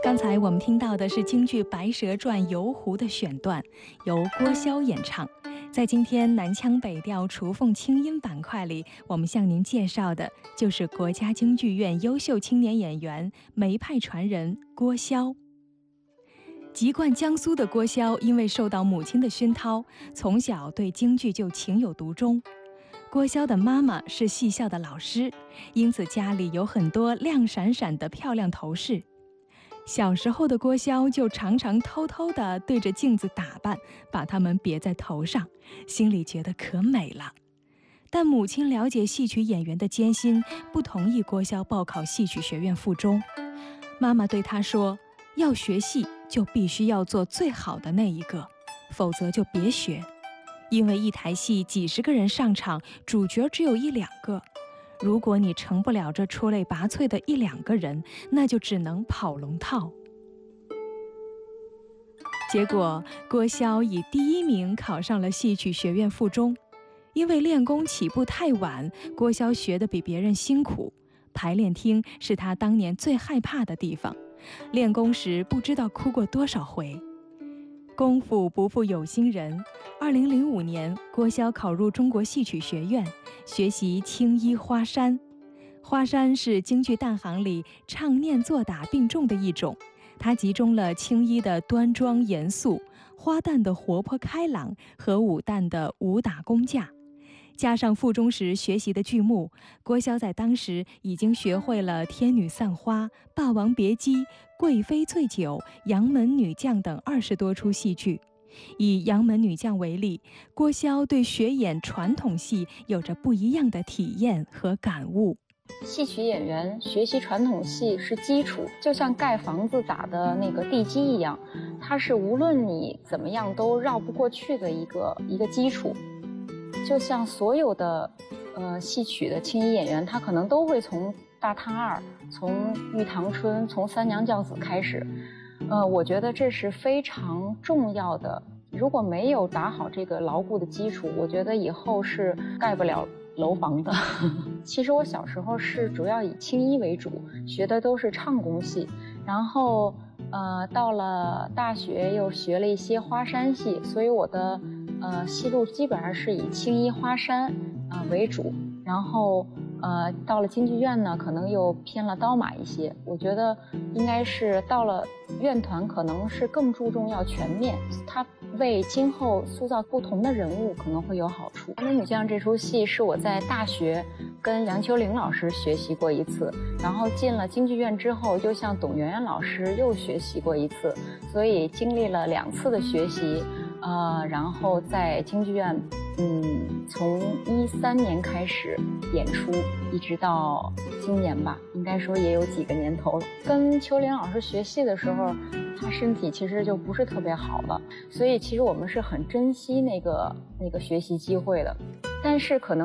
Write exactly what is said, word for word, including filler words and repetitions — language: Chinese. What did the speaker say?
刚才我们听到的是京剧《白蛇传·游湖》的选段，由郭霄演唱。在今天南腔北调雏凤清音板块里，我们向您介绍的就是国家京剧院优秀青年演员梅派传人郭霄。籍贯江苏的郭霄，因为受到母亲的熏陶，从小对京剧就情有独钟。郭霄的妈妈是戏校的老师，因此家里有很多亮闪闪的漂亮头饰。小时候的郭霄就常常偷偷地对着镜子打扮，把它们别在头上，心里觉得可美了。但母亲了解戏曲演员的艰辛，不同意郭霄报考戏曲学院附中。妈妈对他说，要学戏就必须要做最好的那一个，否则就别学。因为一台戏几十个人上场，主角只有一两个，如果你成不了这出类拔萃的一两个人，那就只能跑龙套。结果郭霄以第一名考上了戏曲学院附中。因为练功起步太晚，郭霄学得比别人辛苦，排练厅是他当年最害怕的地方，练功时不知道哭过多少回。功夫不负有心人，二零零五年，郭霄考入中国戏曲学院，学习青衣花山。花山是京剧旦行里唱念做打并重的一种，它集中了青衣的端庄严肃、花旦的活泼开朗和武旦的武打工架。加上附中时学习的剧目，郭霄在当时已经学会了《天女散花》《霸王别姬》《贵妃醉酒》《杨门女将》等二十多出戏剧。以《杨门女将》为例，郭霄对学演传统戏有着不一样的体验和感悟。 戏曲演员学习传统戏是基础，就像盖房子打的那个地基一样，它是无论你怎么样都绕不过去的一个一个基础。就像所有的呃戏曲的青衣演员，他可能都会从大探二、从玉堂春、从三娘教子开始。呃，我觉得这是非常重要的。如果没有打好这个牢固的基础，我觉得以后是盖不了楼房的。其实我小时候是主要以青衣为主，学的都是唱功戏，然后呃到了大学又学了一些花山戏，所以我的呃戏路基本上是以青衣花山啊、呃、为主，然后呃到了京剧院呢，可能又偏了刀马一些。我觉得应该是到了院团，可能是更注重要全面，它为今后塑造不同的人物可能会有好处。《杨门女将》这出戏是我在大学跟杨秋玲老师学习过一次，然后进了京剧院之后又向董媛媛老师又学习过一次，所以经历了两次的学习。呃，然后在京剧院，嗯，从一三年开始演出，一直到今年吧，应该说也有几个年头了。跟秋玲老师学戏的时候，她身体其实就不是特别好了，所以其实我们是很珍惜那个那个学习机会的，但是可能。